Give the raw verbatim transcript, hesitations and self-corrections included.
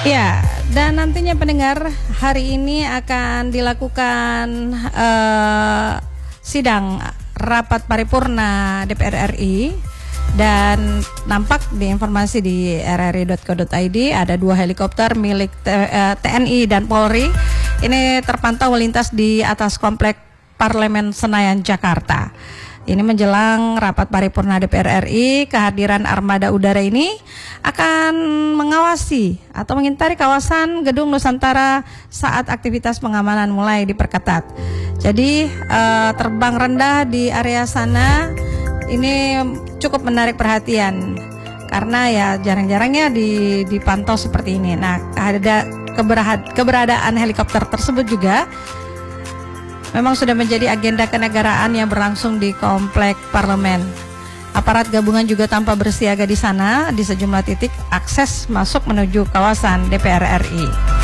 Ya, dan nantinya pendengar, hari ini akan dilakukan uh, sidang rapat paripurna D P R R I. Dan nampak di informasi di r r i dot co dot i d ada dua helikopter milik T N I dan Polri. Ini terpantau melintas di atas komplek Parlemen Senayan, Jakarta. Ini menjelang rapat paripurna D P R R I, kehadiran armada udara ini akan mengawasi atau mengintari kawasan Gedung Nusantara saat aktivitas pengamanan mulai diperketat. Jadi uh, terbang rendah di area sana ini cukup menarik perhatian karena ya jarang-jarangnya dipantau seperti ini. Nah, ada keberadaan helikopter tersebut juga memang sudah menjadi agenda kenegaraan yang berlangsung di komplek parlemen. Aparat gabungan juga tampak bersiaga di sana di sejumlah titik akses masuk menuju kawasan D P R R I.